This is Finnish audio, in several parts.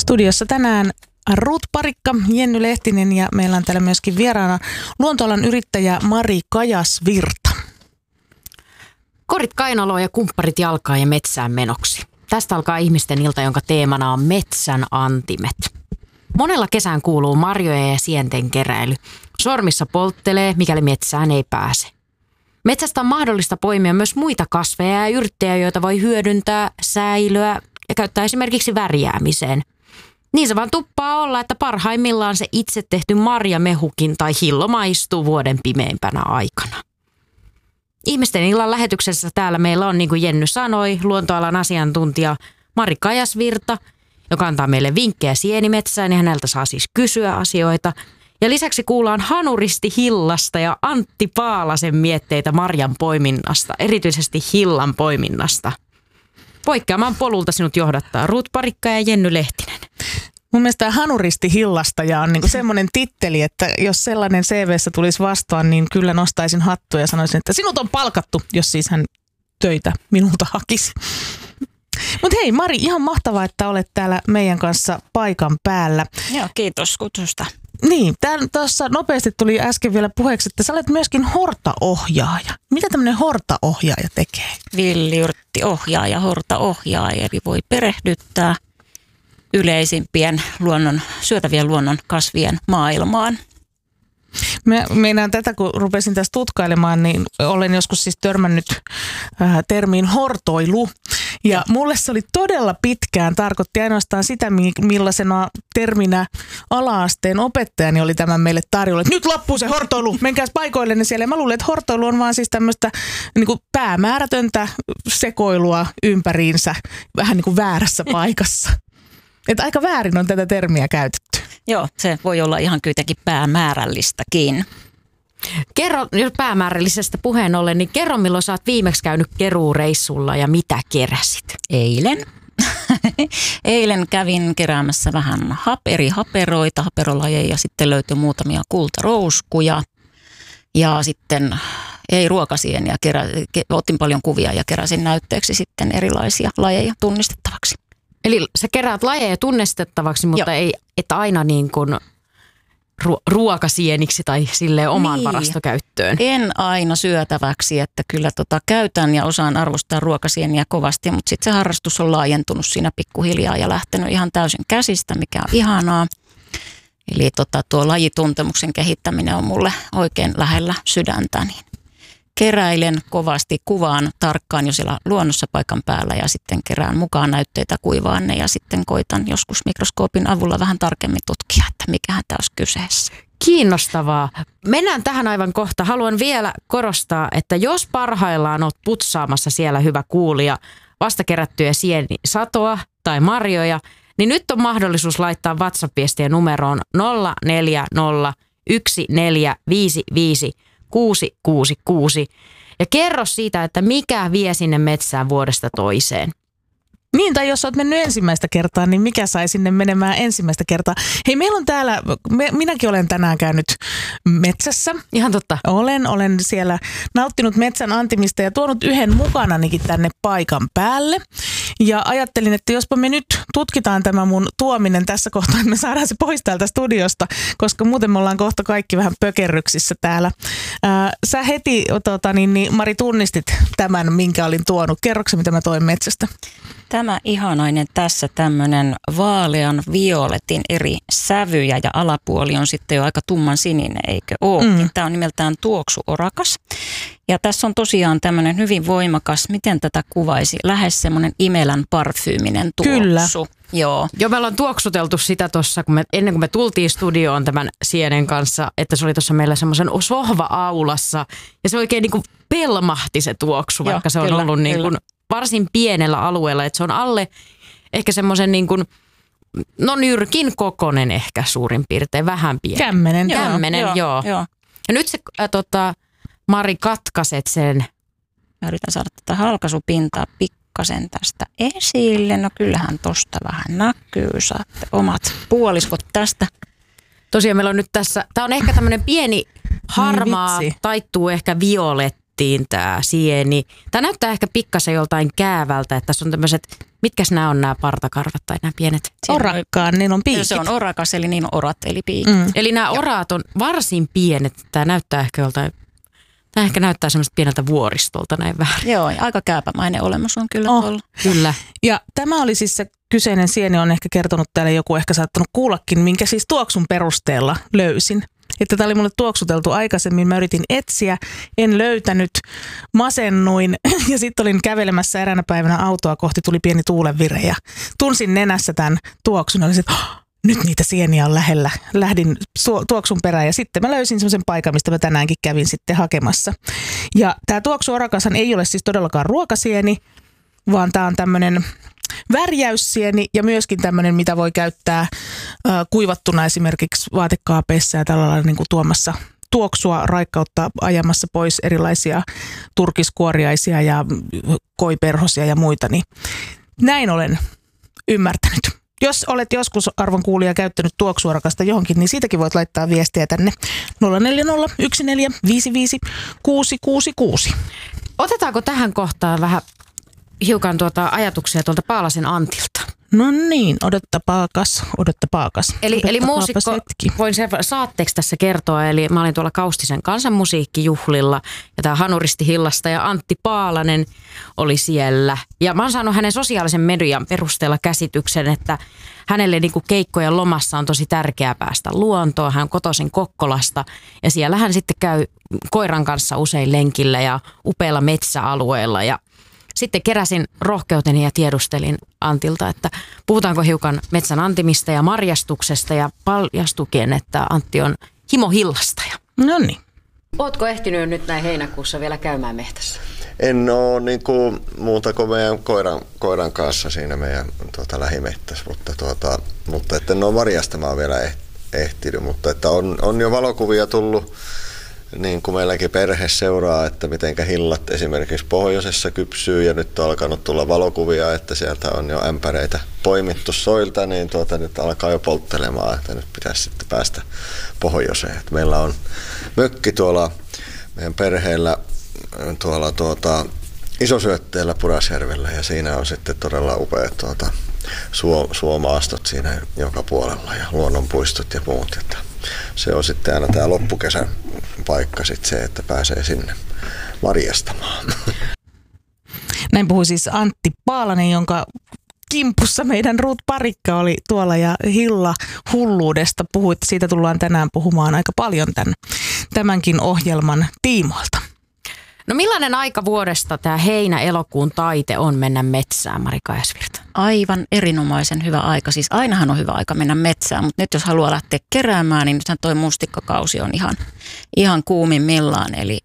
Studiossa tänään Ruth Parikka, Jenny Lehtinen ja meillä on täällä myöskin vieraana luontoalan yrittäjä Mari Kajas-Virta. Korit kainaloon ja kumpparit jalkaan ja metsään menoksi. Tästä alkaa ihmisten ilta, jonka teemana on metsän antimet. Monella kesään kuuluu marjoja ja sienten keräily. Sormissa polttelee, mikäli metsään ei pääse. Metsästä on mahdollista poimia myös muita kasveja ja yrttejä, joita voi hyödyntää, säilöä ja käyttää esimerkiksi värjäämiseen. Niin se vaan tuppaa olla, että parhaimmillaan se itse tehty marjamehukin tai hillo maistuu vuoden pimeimpänä aikana. Ihmisten illan lähetyksessä täällä meillä on, niin kuin Jenny sanoi, luontoalan asiantuntija Mari Kajas-Virta, joka antaa meille vinkkejä sienimetsään ja häneltä saa siis kysyä asioita. Ja lisäksi kuullaan Hanuristi Hillasta ja Antti Paalasen mietteitä marjan poiminnasta, erityisesti hillan poiminnasta. Poikkeamaan polulta sinut johdattaa Ruth Parikka ja Jenny Lehtinen. Mun mielestä Hanuristi Hillasta ja on niinku semmoinen titteli, että jos sellainen CV:ssä tulisi vastaan, niin kyllä nostaisin hattua ja sanoisin, että sinut on palkattu, jos siis hän töitä minulta hakisi. Mutta hei Mari, ihan mahtavaa, että olet täällä meidän kanssa paikan päällä. Joo, kiitos kutsusta. Niin, tuossa nopeasti tuli äsken vielä puheeksi, että sä olet myöskin hortaohjaaja. Mitä tämmöinen hortaohjaaja tekee? Villiyrttiohjaaja, hortaohjaaja, eli voi perehdyttää yleisimpien syötävien luonnon kasvien maailmaan. Meinaan tätä, kun rupesin tässä tutkailemaan, niin olen joskus siis törmännyt termiin hortoilu. Ja mulle se oli todella pitkään, tarkoitti ainoastaan sitä, millaisena terminä ala-asteen opettajani oli tämän meille tarjolla. Nyt loppuu se hortoilu, menkääs paikoillenne siellä. Ja mä luulen, että hortoilu on vaan siis tämmöistä niin kuin päämäärätöntä sekoilua ympäriinsä, vähän niin kuin väärässä paikassa. Että aika väärin on tätä termiä käytetty. Joo, se voi olla ihan kuitenkin päämäärällistäkin. Kerro, jos päämäärällisestä puheen ollen, niin kerro milloin sä oot viimeksi käynyt keruureissulla ja mitä keräsit? Eilen. Eilen kävin keräämässä vähän eri haperolajeja, sitten löytyi muutamia kultarouskuja ja sitten ruokasieniä. Otin paljon kuvia ja keräsin näytteeksi sitten erilaisia lajeja tunnistettavaksi. Eli sä keräät lajeja tunnistettavaksi, mutta ei et aina niin kuin ruokasieniksi tai silleen omaan varastokäyttöön. En aina syötäväksi, että kyllä käytän ja osaan arvostaa ruokasieniä kovasti, mutta sitten se harrastus on laajentunut siinä pikkuhiljaa ja lähtenyt ihan täysin käsistä, mikä on ihanaa. Eli tuo lajituntemuksen kehittäminen on mulle oikein lähellä sydäntä, niin keräilen kovasti, kuvaan tarkkaan jo siellä luonnossa paikan päällä ja sitten kerään mukaan näytteitä, kuivaan ne ja sitten koitan joskus mikroskoopin avulla vähän tarkemmin tutkia, että mikähän tämä olisi kyseessä. Kiinnostavaa. Mennään tähän aivan kohta. Haluan vielä korostaa, että jos parhaillaan olet putsaamassa siellä hyvä kuulija vasta kerättyjä satoa tai marjoja, niin nyt on mahdollisuus laittaa WhatsApp-viestiä numeroon 040 1455 666 ja kerro siitä, että mikä vie sinne metsään vuodesta toiseen. Niin, tai jos olet mennyt ensimmäistä kertaa, niin mikä sai sinne menemään ensimmäistä kertaa? Hei, meillä on täällä, minäkin olen tänään käynyt metsässä. Ihan totta. Olen siellä nauttinut metsän antimista ja tuonut yhden mukananikin tänne paikan päälle. Ja ajattelin, että jospa me nyt tutkitaan tämä mun tuominen tässä kohtaa, että me saadaan se pois täältä studiosta, koska muuten me ollaan kohta kaikki vähän pökerryksissä täällä. Sä heti, Mari, tunnistit tämän, minkä olin tuonut. Kerroksä, mitä mä toin metsästä? Tämä ihanainen tässä tämmöinen vaalean violetin eri sävyjä ja alapuoli on sitten jo aika tumman sininen, eikö ole? Tämä on nimeltään tuoksuorakas. Ja tässä on tosiaan tämmöinen hyvin voimakas, miten tätä kuvaisi, lähes semmoinen imelän parfyyminen tuoksu. Kyllä. Joo, me ollaan tuoksuteltu sitä tuossa, ennen kuin me tultiin studioon tämän sienen kanssa, että se oli tuossa meillä semmoisen sohva-aulassa ja se oikein niin kuin pelmahti se tuoksu, vaikka se on kyllä, ollut niin kuin varsin pienellä alueella, että se on alle ehkä semmoisen niin kuin, nyrkin kokoinen ehkä suurin piirtein, vähän pieni. Kämmenen, joo. Ja nyt se, Mari, katkaiset sen. Mä yritän saada tätä halkaisupintaa pikkasen tästä esille. No kyllähän tosta vähän näkyy, saatte omat puoliskot tästä. Tosiaan meillä on nyt tässä, tää on ehkä tämmöinen pieni harmaa, taittuu ehkä violetti. poimittiin tämä sieni. Tämä näyttää ehkä pikkasen joltain käävältä, että tässä on tämmöiset, mitkäs nämä on nämä partakarvat tai nämä pienet? Orakkaan, niin on piikit. Se on orakas, eli niin on orat, eli piikit. Eli nämä oraat on varsin pienet. Tämä näyttää ehkä joltain, tämä ehkä näyttää semmoista pieneltä vuoristolta näin vähän. Joo, aika kääpämäinen olemus on kyllä tuolla. Kyllä. Ja tämä oli siis se kyseinen sieni, on ehkä kertonut täällä joku ehkä saattanut kuullakin, minkä siis tuoksun perusteella löysin. Että tämä oli mulle tuoksuteltu aikaisemmin, mä yritin etsiä, en löytänyt, masennuin ja sitten olin kävelemässä eräänä päivänä autoa kohti, tuli pieni tuulenvire ja tunsin nenässä tämän tuoksun. Olisin, että nyt niitä sieniä on lähellä. Lähdin tuoksun perään ja sitten mä löysin semmoisen paikan, mistä mä tänäänkin kävin sitten hakemassa. Ja tämä tuoksuorakashan ei ole siis todellakaan ruokasieni, vaan tämä on tämmöinen värjäyssieni ja myöskin tämmöinen, mitä voi käyttää kuivattuna esimerkiksi vaatekaapeissa ja tällä lailla niin kuin tuomassa tuoksua, raikkautta, ajamassa pois erilaisia turkiskuoriaisia ja koiperhosia ja muita. Niin näin olen ymmärtänyt. Jos olet joskus, arvon kuulija, käyttänyt tuoksuorakasta johonkin, niin siitäkin voit laittaa viestiä tänne 040 14 666. Otetaanko tähän kohtaan hiukan ajatuksia tuolta Paalasen Antilta? No niin, odotapaakas. Eli muusikko, voin saatteeksi tässä kertoa, eli mä olin tuolla Kaustisen kansanmusiikkijuhlilla ja tämä Hanuristi Hillasta ja Antti Paalanen oli siellä. Ja mä oon saanut hänen sosiaalisen median perusteella käsityksen, että hänelle niin kuin keikkojen lomassa on tosi tärkeää päästä luontoon. Hän on kotoisin Kokkolasta ja siellä hän sitten käy koiran kanssa usein lenkillä ja upeilla metsäalueilla ja sitten keräsin rohkeuteni ja tiedustelin Antilta, että puhutaanko hiukan metsän antimista ja marjastuksesta ja paljastukin, että Antti on himohillastaja. No niin. Ootko ehtinyt nyt näin heinäkuussa vielä käymään mehtässä? En ole niin kuin, muuta kuin meidän koiran kanssa siinä meidän lähimettässä, mutta että en ole marjastamaan vielä ehtinyt, mutta että on jo valokuvia tullut. Niin kuin meilläkin perhe seuraa, että mitenkä hillat esimerkiksi pohjoisessa kypsyy ja nyt on alkanut tulla valokuvia, että sieltä on jo ämpäreitä poimittu soilta, niin nyt alkaa jo polttelemaan, että nyt pitäisi sitten päästä pohjoiseen. Että meillä on mökki tuolla meidän perheellä tuolla Isosyötteellä Pudasjärvellä ja siinä on sitten todella upeat suomaastot siinä joka puolella ja luonnonpuistot ja muut. Että se on sitten aina tämä loppukesän paikka sitten se, että pääsee sinne marjastamaan. Näin puhui siis Antti Paalanen, jonka kimpussa meidän Ruut Parikka oli tuolla ja Hilla hulluudesta puhui. Siitä tullaan tänään puhumaan aika paljon tämänkin ohjelman tiimoilta. No millainen aika vuodesta tämä heinä-elokuun taite on mennä metsään, Mari Kajasvirta? Aivan erinomaisen hyvä aika. Siis ainahan on hyvä aika mennä metsään, mutta nyt jos haluaa lähteä keräämään, niin nythän toi mustikkakausi on ihan kuumimmillaan. Eli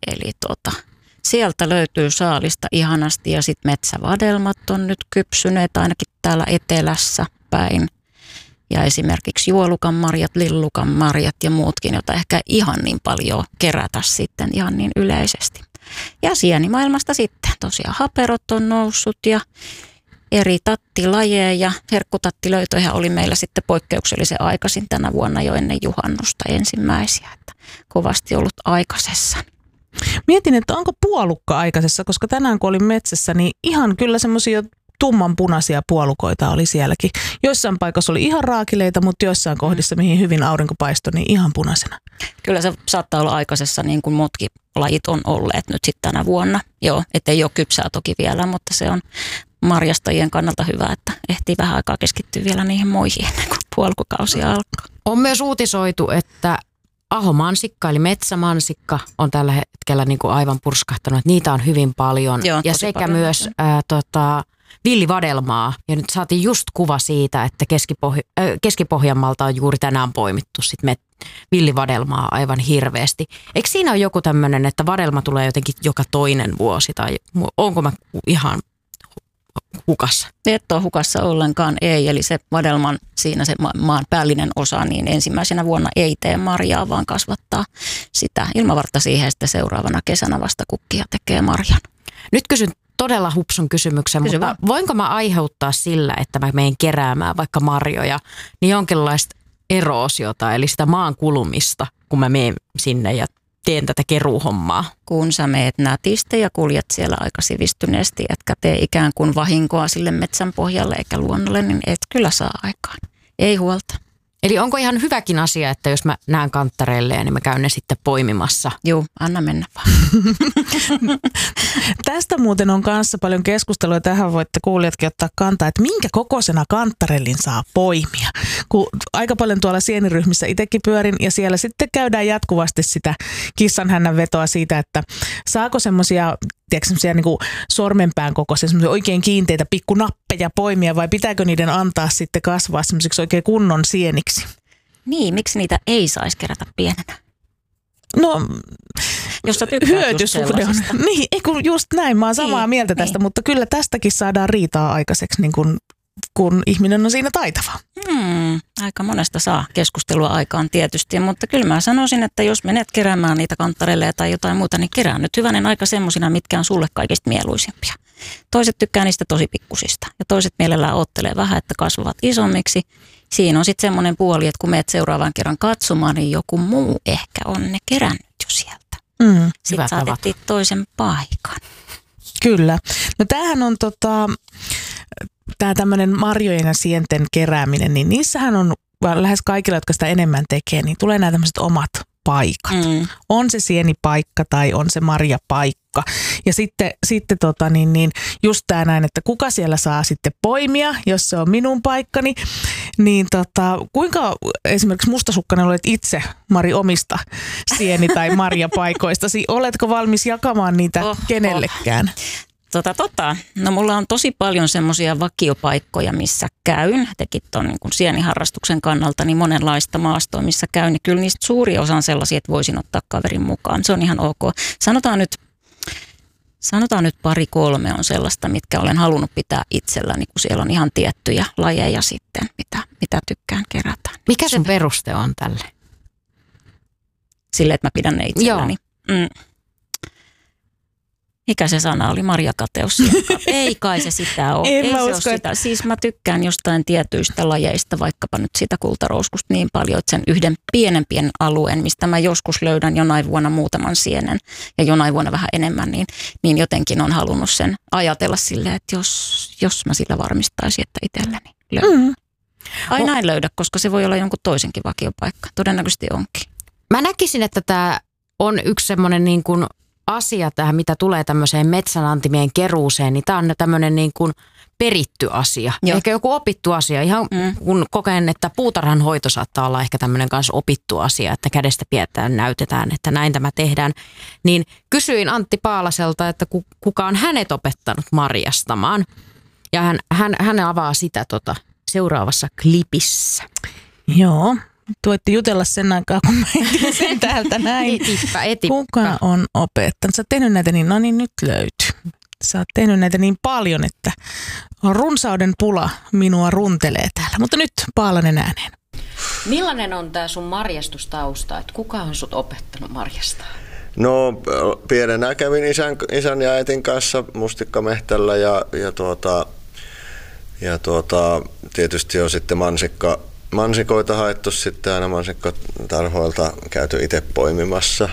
sieltä löytyy saalista ihanasti ja sitten metsävadelmat on nyt kypsyneet ainakin täällä etelässä päin. Ja esimerkiksi juolukan marjat, lillukan marjat ja muutkin, joita ehkä ihan niin paljon kerätä sitten ihan niin yleisesti. Ja sienimaailmasta sitten tosiaan haperot on noussut ja eri tattilajeja ja herkkutattilöytöjä oli meillä sitten poikkeuksellisen aikaisin tänä vuonna jo ennen juhannusta ensimmäisiä, että kovasti ollut aikaisessa. Mietin, että onko puolukka aikaisessa, koska tänään kun olin metsässä, niin ihan kyllä semmoisia tummanpunaisia puolukoita oli sielläkin. Joissain paikoissa oli ihan raakileita, mutta joissain kohdissa, mihin hyvin aurinko paistoi, niin ihan punaisena. Kyllä se saattaa olla aikaisessa niin kuin muutkin lajit on olleet nyt sitten tänä vuonna. Joo, ettei ole kypsää toki vielä, mutta se on marjastajien kannalta hyvä, että ehtii vähän aikaa keskittyä vielä niihin muihin ennen kuin puolukausi alkaa. On myös uutisoitu, että ahomansikka eli metsämansikka on tällä hetkellä niin kuin aivan purskahtanut. Niitä on hyvin paljon. Joo, ja sekä paljon. Myös villivadelmaa. Ja nyt saatiin just kuva siitä, että Keski-Pohjanmaalta on juuri tänään poimittu sit villivadelmaa aivan hirveästi. Eikö siinä ole joku tämmöinen, että vadelma tulee jotenkin joka toinen vuosi? Tai onko mä ihan hukassa? Et ole hukassa ollenkaan, ei. Eli se vadelman siinä se maan päällinen osa, niin ensimmäisenä vuonna ei tee marjaa, vaan kasvattaa sitä ilmavartta siihen, että seuraavana kesänä vasta kukkia tekee marjan. Nyt kysyn todella hupsun kysymyksen, mutta voinko mä aiheuttaa sillä, että mä menen keräämään vaikka marjoja, niin jonkinlaista eroosiota, eli sitä maan kulumista, kun mä menen sinne ja teen tätä keruuhommaa? Kun sä meet nätisti ja kuljet siellä aika sivistyneesti, etkä tee ikään kuin vahinkoa sille metsän pohjalle eikä luonnolle, niin et kyllä saa aikaan. Ei huolta. Eli onko ihan hyväkin asia, että jos mä näen kanttareille, niin mä käyn ne sitten poimimassa? Joo, anna mennä vaan. Tästä muuten on kanssa paljon keskustelua. Tähän voitte kuulijatkin ottaa kantaa, että minkä kokoisena kanttarellin saa poimia. Kun aika paljon tuolla sieniryhmissä itsekin pyörin ja siellä sitten käydään jatkuvasti sitä kissanhännän vetoa siitä, että saako semmoisia niin sormenpään kokoisia, semmoisia oikein kiinteitä pikkunappeja poimia vai pitääkö niiden antaa sitten kasvaa semmoisiksi oikein kunnon sieniksi? Niin, miksi niitä ei saisi kerätä pienenä? No, jos sä hyötysuhde on. Niin, just näin, mä oon samaa mieltä tästä, mutta kyllä tästäkin saadaan riitaa aikaiseksi, niin kun ihminen on siinä taitava. Aika monesta saa keskustelua aikaan tietysti, mutta kyllä mä sanoisin, että jos menet keräämään niitä kanttareille tai jotain muuta, niin kerää nyt hyvänen aika semmosina, mitkä on sulle kaikista mieluisimpia. Toiset tykkää niistä tosi pikkusista ja toiset mielellään oottelee vähän, että kasvavat isommiksi. Siinä on sitten semmoinen puoli, että kun meet seuraavan kerran katsomaan, niin joku muu ehkä on ne kerännyt jo sieltä. Sitten saatettiin toisen paikan. Kyllä. No tämähän on tämä tämmöinen marjojen ja sienten kerääminen, niin niissähän on lähes kaikilla, jotka sitä enemmän tekee, niin tulee nämä tämmöiset omat paikat. On se sienipaikka tai on se marjapaikka. Ja sitten just tämä näin, että kuka siellä saa sitten poimia, jos se on minun paikkani, niin kuinka esimerkiksi mustasukkainen olet itse, Mari, omista sieni- tai marjapaikoistasi? Oletko valmis jakamaan niitä kenellekään? No mulla on tosi paljon semmoisia vakiopaikkoja, missä käyn. Tekit ton niin kuin sieniharrastuksen kannalta niin monenlaista maastoa, missä käyn. Niin kyllä niistä suuri osa on sellaisia, että voisin ottaa kaverin mukaan. Se on ihan ok. Sanotaan nyt 2-3 on sellaista, mitkä olen halunnut pitää itselläni, kun siellä on ihan tiettyjä lajeja sitten, mitä tykkään kerätä. Mikä sen peruste on tälle? Sille, että mä pidän ne itselläni. Mikä se sana oli? Marjakateus. Ei kai se sitä ole. Ei se usko, ole sitä. Siis mä tykkään jostain tietyistä lajeista, vaikkapa nyt sitä kultarouskusta niin paljon, että sen yhden pienen alueen, mistä mä joskus löydän jonain vuonna muutaman sienen ja jonain vuonna vähän enemmän, niin jotenkin on halunnut sen ajatella silleen, että jos mä sillä varmistaisin, että itselläni löydän. Aina en löydä, koska se voi olla jonkun toisenkin vakiopaikka. Todennäköisesti onkin. Mä näkisin, että tämä on yksi semmoinen niin kuin asia tähän, mitä tulee tämmöiseen metsänantimien keruuseen, niin tämä on tämmöinen niin kuin peritty asia. Joo. Ehkä joku opittu asia. Ihan kun kokeen, että puutarhan hoito saattaa olla ehkä tämmöinen kanssa opittu asia, että kädestä pidetään, näytetään, että näin tämä tehdään. Niin kysyin Antti Paalaselta, että kuka on hänet opettanut marjastamaan. Ja hän avaa sitä seuraavassa klipissä. Joo. Voitte jutella sen aikaa, kun mä etin sen täältä näin. Etipä. Kuka on opettanut? Sä oot tehnyt näitä niin, no niin nyt löytyy. Sä oot tehnyt näitä niin paljon, että runsauden pula minua runtelee täällä. Mutta nyt Paalanen ääneen. Millainen on tää sun marjastustausta? Että kuka on sut opettanut marjastaa? No pienenä kävin isän ja äitin kanssa mustikkamehtällä ja tietysti on sitten mansikoita haettu sitten aina mansikkotarhoilta käyty itse poimimassa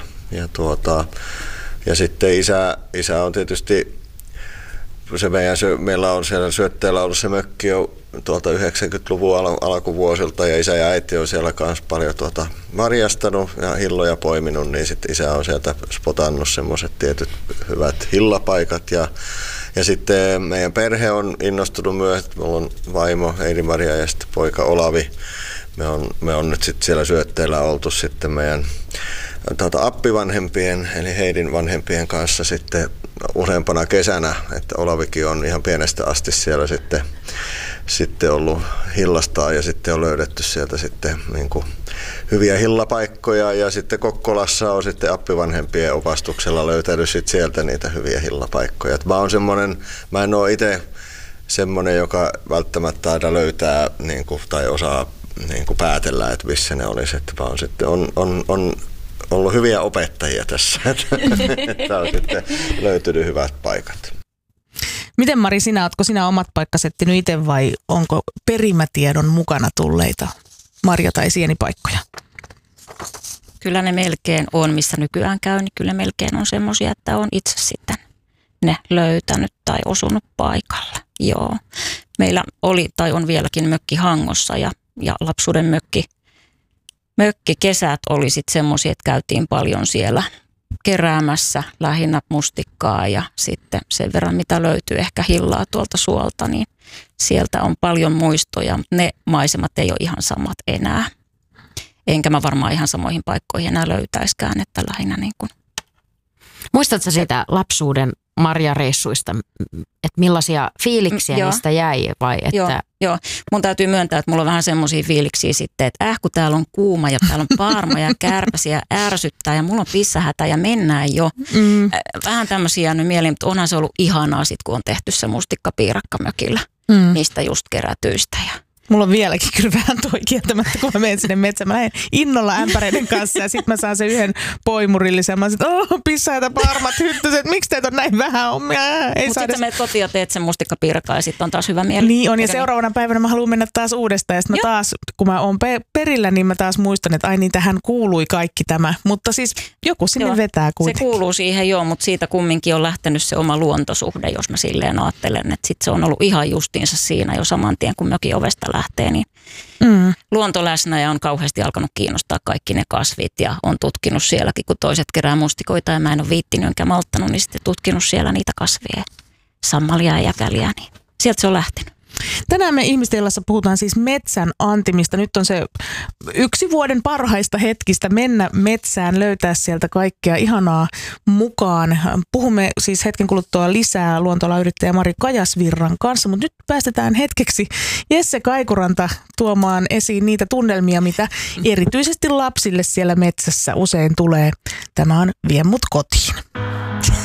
ja sitten isä on tietysti meillä on siellä Syötteellä ollut se mökki jo 90-luvun alkuvuosilta ja isä ja äiti on siellä kanssa paljon marjastanut ja hilloja poiminut, niin sitten isä on sieltä spotannut semmoiset tietyt hyvät hillapaikat ja sitten meidän perhe on innostunut myös, että mulla on vaimo Heidi-Maria ja sitten poika Olavi. Me on nyt sitten siellä Syötteellä oltu sitten meidän appivanhempien eli Heidin vanhempien kanssa sitten useampana kesänä, että Olavikin on ihan pienestä asti siellä sitten ollut hillastaa ja sitten on löydetty sieltä sitten niin kuin hyviä hillapaikkoja ja sitten Kokkolassa on sitten appivanhempien opastuksella löytänyt sitten sieltä niitä hyviä hillapaikkoja. Mä en ole itse semmoinen, joka välttämättä aina löytää niin kuin, tai osaa niin kuin päätellä, että missä ne olisi, että vaan sitten on ollut hyviä opettajia tässä, että on sitten löytynyt hyvät paikat. Miten Mari, ootko sinä omat paikkas etsinyt itse vai onko perimätiedon mukana tulleita marja- tai sienipaikkoja? Kyllä ne melkein on, missä nykyään käy, niin kyllä melkein on semmoisia, että on itse sitten ne löytänyt tai osunut paikalle. Joo. Meillä oli tai on vieläkin mökki Hangossa ja lapsuuden mökkikesät oli sitten semmoisia, että käytiin paljon siellä keräämässä lähinnä mustikkaa ja sitten sen verran mitä löytyy ehkä hillaa tuolta suolta, niin sieltä on paljon muistoja, mutta ne maisemat ei ole ihan samat enää. Enkä mä varmaan ihan samoihin paikkoihin enää löytäiskään, että lähinnä niin kuin. Muistatko siitä lapsuuden marjareissuista, että millaisia fiiliksiä niistä jäi? Vai että... Joo, mun täytyy myöntää, että mulla on vähän semmoisia fiiliksiä sitten, että kun täällä on kuuma ja täällä on paarma ja kärpäsiä ärsyttää ja mulla on pissähätä ja mennään jo. Vähän tämmöisiä jäänyt mieleen, mutta onhan se ollut ihanaa sitten, kun on tehty se mustikkapiirakka mökillä niistä just kerätyistä ja mulla on vieläkin kyllä vähän toi kieltämättä, kun mä menen sinne metsään. Mä lähden innolla ämpäreiden kanssa ja sitten mä saan sen yhden poimurillisen. Mä sanoin, että pissaita parmat hyttyset, miksi teitä on näin vähän hommia? Mutta sitten menet kotiin ja teet sen mustikkapiirakkaa ja sitten on taas hyvä mieli. Niin on ja seuraavana päivänä mä haluan mennä taas uudestaan. Ja sitten mä taas, kun mä oon perillä, niin mä taas muistan, että ai niin tähän kuului kaikki tämä. Mutta siis joku sinne vetää kuitenkin. Se kuuluu siihen mutta siitä kumminkin on lähtenyt se oma luontosuhde, jos mä silleen ajattelen. Että sitten se on ollut ihan justiinsa siinä jo saman tien, kun mökin ovesta lähtee, niin luonto läsnä ja on kauheasti alkanut kiinnostaa kaikki ne kasvit ja on tutkinut sielläkin, kun toiset kerää mustikoita ja mä en ole viittinyt enkä malttanut, niin sitten tutkinut siellä niitä kasveja, sammalia ja jäkäliä, niin sieltä se on lähtenyt. Tänään me Ihmisteillassa puhutaan siis metsän antimista. Nyt on se yksi vuoden parhaista hetkistä mennä metsään, löytää sieltä kaikkea ihanaa mukaan. Puhumme siis hetken kuluttua lisää luontoalayrittäjä Mari Kajasvirran kanssa, mutta nyt päästetään hetkeksi Jesse Kaikuranta tuomaan esiin niitä tunnelmia, mitä erityisesti lapsille siellä metsässä usein tulee. Tämä on Vie mut kotiin.